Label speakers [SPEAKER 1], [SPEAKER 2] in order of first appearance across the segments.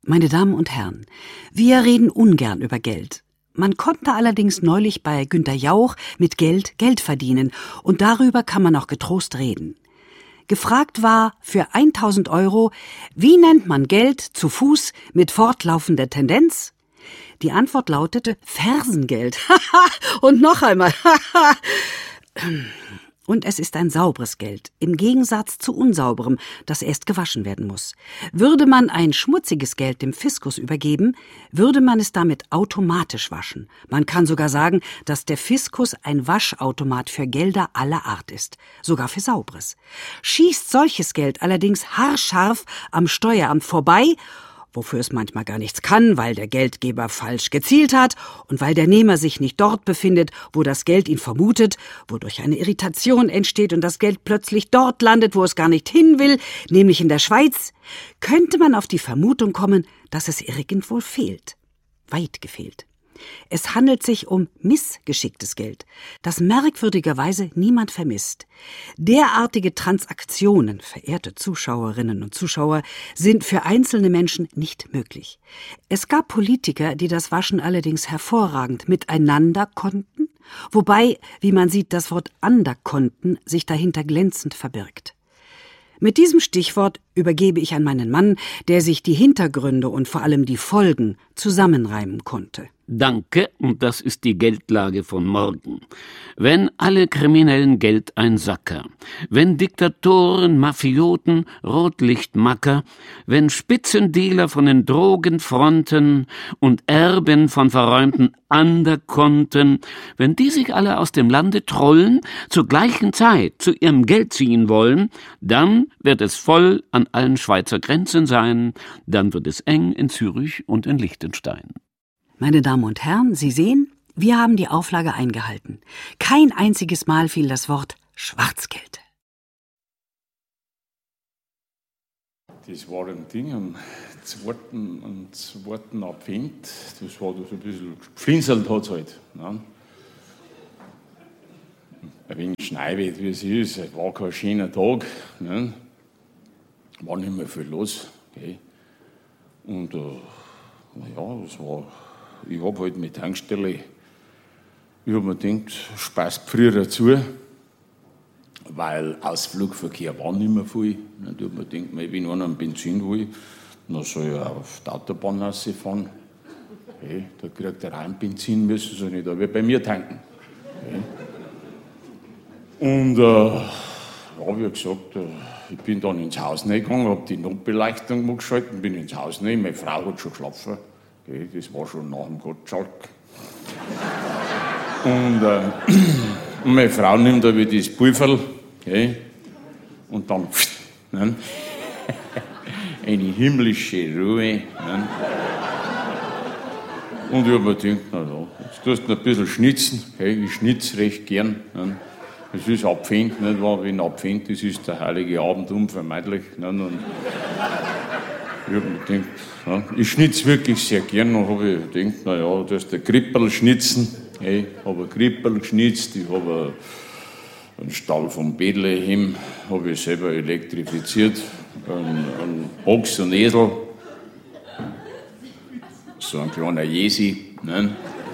[SPEAKER 1] Meine Damen und Herren, wir reden ungern über Geld. Man konnte allerdings neulich bei Günter Jauch mit Geld Geld verdienen und darüber kann man auch getrost reden. Gefragt war für 1.000 €, wie nennt man Geld zu Fuß mit fortlaufender Tendenz? Die Antwort lautete Fersengeld. Und noch einmal. Und es ist ein sauberes Geld, im Gegensatz zu unsauberem, das erst gewaschen werden muss. Würde man ein schmutziges Geld dem Fiskus übergeben, würde man es damit automatisch waschen. Man kann sogar sagen, dass der Fiskus ein Waschautomat für Gelder aller Art ist, sogar für sauberes. Schießt solches Geld allerdings haarscharf am Steueramt vorbei, wofür es manchmal gar nichts kann, weil der Geldgeber falsch gezielt hat und weil der Nehmer sich nicht dort befindet, wo das Geld ihn vermutet, wodurch eine Irritation entsteht und das Geld plötzlich dort landet, wo es gar nicht hin will, nämlich in der Schweiz, könnte man auf die Vermutung kommen, dass es irgendwo fehlt. Weit gefehlt. Es handelt sich um missgeschicktes Geld, das merkwürdigerweise niemand vermisst. Derartige Transaktionen, verehrte Zuschauerinnen und Zuschauer, sind für einzelne Menschen nicht möglich. Es gab Politiker, die das Waschen allerdings hervorragend miteinander konnten, wobei, wie man sieht, das Wort anderkonnten sich dahinter glänzend verbirgt. Mit diesem Stichwort übergebe ich an meinen Mann, der sich die Hintergründe und vor allem die Folgen zusammenreimen konnte.
[SPEAKER 2] Danke, und das ist die Geldlage von morgen. Wenn alle Kriminellen Geld einsacker, wenn Diktatoren, Mafioten, Rotlichtmacker, wenn Spitzendealer von den Drogenfronten und Erben von verräumten Anderkonten, wenn die sich alle aus dem Lande trollen, zur gleichen Zeit zu ihrem Geld ziehen wollen, dann wird es voll an allen Schweizer Grenzen sein, dann wird es eng in Zürich und in Liechtenstein.
[SPEAKER 1] Meine Damen und Herren, Sie sehen, wir haben die Auflage eingehalten. Kein einziges Mal fiel das Wort Schwarzgeld.
[SPEAKER 3] Das war ein Ding am 2. Advent. Das war da so ein bisschen geflinzelt hat es halt. Ne? Ein wenig Schneewett, wie es ist. Es war kein schöner Tag. Ne? War nicht mehr viel los. Okay? Und das war. Ich habe halt mit Tankstelle, ich habe mir gedacht, Spaß früher dazu, weil Ausflugverkehr war nicht mehr viel. Da habe ich mir gedacht, wenn einer einen Benzin will, dann soll er auf die Autobahn rausfahren. Okay, da kriegt er rein Benzin, müssen sie nicht da wie bei mir tanken. Okay. Und wie gesagt, ich bin dann ins Haus gegangen, habe die Notbeleuchtung geschaltet, bin ins Haus rein, meine Frau hat schon geschlafen. Okay, das war schon nach dem Gottschalk. Und meine Frau nimmt da wieder das Pulverl, okay, und dann ne? Eine himmlische Ruhe. Ne? Und ich habe mir gedacht, na ja, jetzt tust du noch ein bisschen schnitzen. Okay, ich schnitze recht gern. Ne? Das ist Advent, nicht wahr? Wenn Advent ist, ist der heilige Abend unvermeidlich. Ne? Und ich habe mir gedacht, ja, ich schnitze wirklich sehr gern. Und habe ich gedacht, na ja, das ist der Krippel schnitzen. Hey, ich habe einen Krippel geschnitzt, ich habe einen Stall von Bethlehem, habe ich selber elektrifiziert, einen Ochs und Esel, so ein kleiner Jesi. Ne?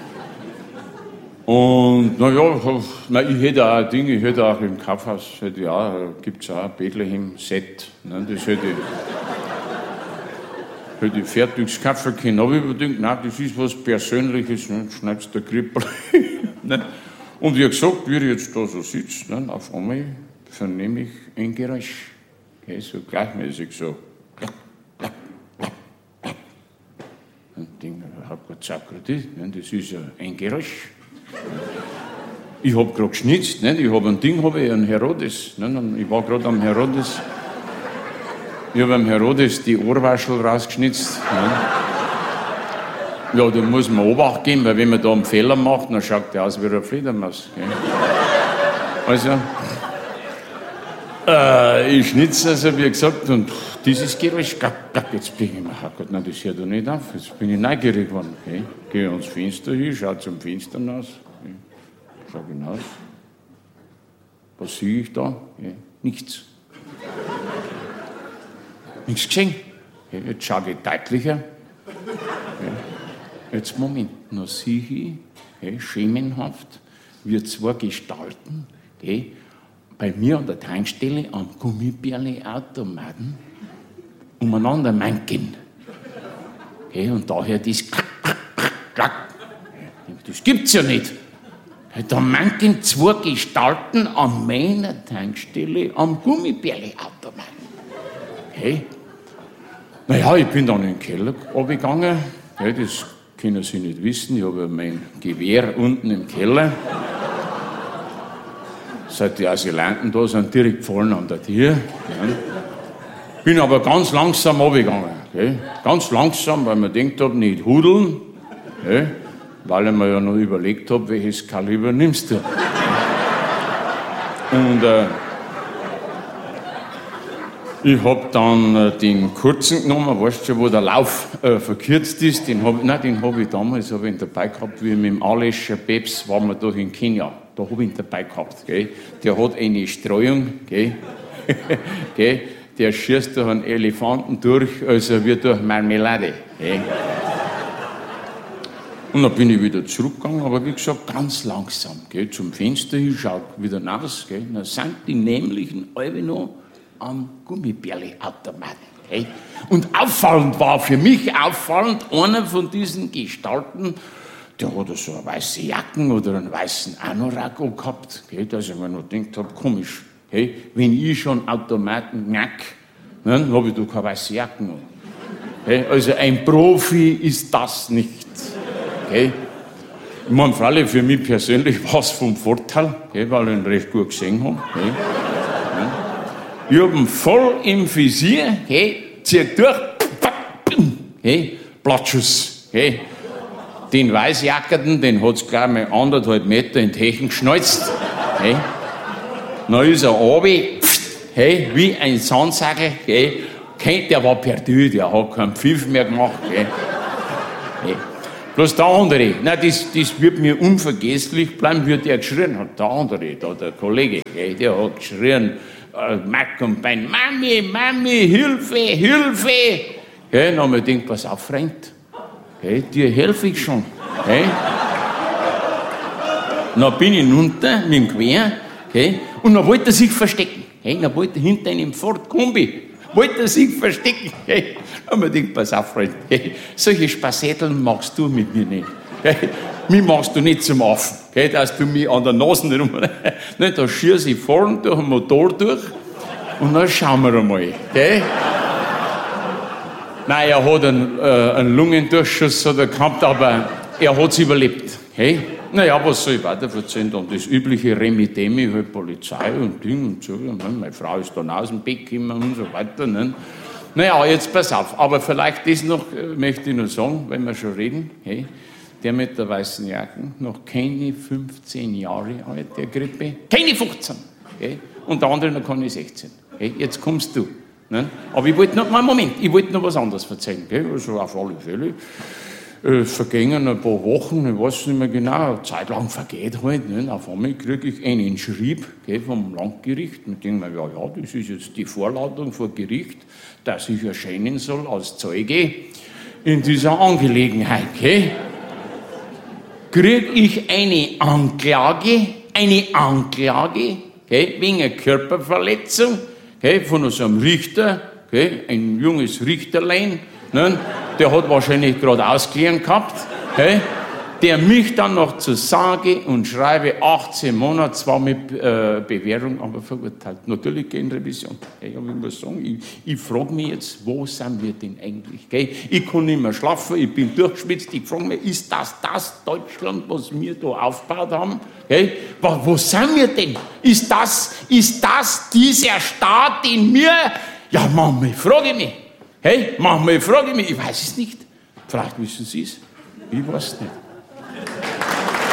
[SPEAKER 3] Und naja, ich hätte auch ein Ding, ich hätte auch im Kaufhaus, gibt es auch ein Bethlehem-Set. Ne? Das hätte ich fertig kaufen können. Aber ich habe gedacht, nein, das ist was Persönliches, ne? Schneidest der Krippel. Ne? Und wie gesagt, wie ich jetzt da so sitze, ne? Auf einmal vernehme ich ein Geräusch. Okay, so gleichmäßig so. Und ich denke, das ist ja ein Geräusch. Ich habe gerade geschnitzt, ne? Ich habe einen Herodes. Ne? Ich war gerade am Herodes. Ich habe am Herodes die Ohrwaschel rausgeschnitzt. Ne? Ja, da muss man Obacht geben, weil wenn man da einen Fehler macht, dann schaut der aus wie eine Fledermaus. Gell? Also, ich schnitze, also wie gesagt, und dieses Geräusch, jetzt bin ich mir, oh Gott, nein, das hört doch nicht auf, jetzt bin ich neugierig geworden. Okay? Gehe ans Fenster hin, schaue zum Fenster hinaus, okay? Schau hinaus. Was sehe ich da? Okay? Nichts. Nichts gesehen. Okay? Jetzt schaue ich deutlicher. jetzt Moment, noch sehe ich, okay, schemenhaft, wie zwei Gestalten, okay, bei mir an der Tankstelle am Gummibärle-Automaten umeinander manken. Okay, und daher das klack. Das gibt's ja nicht. Da manken zwei Gestalten an meiner Tankstelle am Gummibärle-Automaten. Okay. Naja, ich bin dann in den Keller runtergegangen. Ja, das können Sie nicht wissen. Ich habe mein Gewehr unten im Keller. Seit die Asylanten da sind, direkt gefallen an der Tür. Ja. Bin aber ganz langsam runtergegangen. Okay. Ganz langsam, weil man denkt habe, nicht hudeln. Okay. Weil ich mir ja noch überlegt habe, welches Kaliber nimmst du. Und ich habe dann den kurzen genommen, weißt du schon, wo der Lauf verkürzt ist. Den habe ich damals dabei gehabt, wie mit dem Alescher Peps waren wir da in Kenia. Da habe ich ihn dabei gehabt. Gell. Der hat eine Streuung, gell. Gell. Der schießt durch einen Elefanten durch, also wie durch Marmelade. Gell. Und dann bin ich wieder zurückgegangen, aber wie gesagt, ganz langsam. Gell, zum Fenster hin, schaut wieder raus. Gell, dann sind die nämlichen alle noch am Gummibärle-Automaten. Gell. Und auffallend war für mich, einer von diesen Gestalten, der hat so eine weiße Jacken oder einen weißen Anorak gehabt, gell, dass ich mir noch gedacht habe, komisch, gell, wenn ich schon Automaten knack, dann habe ich doch keine weiße Jacken. Gell, also ein Profi ist das nicht. Okay. Ich meine, freilich für mich persönlich war es vom Vorteil, okay, weil ich ihn recht gut gesehen habe. Okay. Ich habe ihn voll im Visier, okay, zieht durch, okay, Blattschuss. Okay. Den Weißjackerten, den hat es gleich mal 1,5 Meter in die Hechen geschnalzt. Okay. Dann ist er runter, hey, wie ein Sandsagel. Okay. Der war perdu, der hat keinen Pfiff mehr gemacht. Okay. Okay. Bloß der andere, nein, das wird mir unvergesslich bleiben, wie der geschrien hat. Der andere, der Kollege, der hat geschrien, Mack und Bein, Mami, Hilfe, Hilfe. Dann haben wir gedacht, pass auf, Freund, dir helfe ich schon. Dann bin ich runter mit dem Gewehr, und dann wollte er sich verstecken. Dann wollte er hinter einem Ford Kombi, wollte er sich verstecken. Und man denkt, pass auf, Freund, solche Spassetteln machst du mit mir nicht. Mich machst du nicht zum Affen, dass du mich an der Nase rum... Da schieße ich vorne durch den Motor durch und dann schauen wir einmal. Nein, er hat einen Lungendurchschuss gehabt, aber er hat es überlebt. Naja, was soll ich weiter erzählen? Dann das übliche Remi-Demi, halt Polizei und Ding und so. Meine Frau ist dann aus dem Bett gekommen und so weiter. Ne? Naja, jetzt pass auf. Aber vielleicht das noch, möchte ich noch sagen, wenn wir schon reden. Der mit der weißen Jacken, noch keine 15 Jahre alt, der Grippe. Keine 15. Und der andere noch keine 16. Jetzt kommst du. Ne? Aber ich wollte noch, ich wollte noch was anderes erzählen. Also auf alle Fälle. Vergingen ein paar Wochen, ich weiß nicht mehr genau, eine Zeit lang vergeht halt. Ne? Auf einmal kriege ich einen Schrieb vom Landgericht. Und denke mir, ja, das ist jetzt die Vorladung vor Gericht, dass ich erscheinen soll als Zeuge in dieser Angelegenheit. Kriege ich eine Anklage wegen einer Körperverletzung von so einem Richter, ein junges Richterlein. Ne? Der hat wahrscheinlich gerade ausgelernt gehabt, der mich dann noch zu sage und schreibe 18 Monate, zwar mit Bewährung, aber verurteilt. Natürlich gegen Revision. Ich muss sagen, ich frage mich jetzt, wo sind wir denn eigentlich? Ich kann nicht mehr schlafen, ich bin durchgeschwitzt, ich frage mich, ist das Deutschland, was wir da aufgebaut haben? Wo sind wir denn? Ist das dieser Staat in mir? Ja, Mama, ich frage mich. Manchmal frage ich mich, ich weiß es nicht. Vielleicht wissen Sie es. Ich weiß es nicht.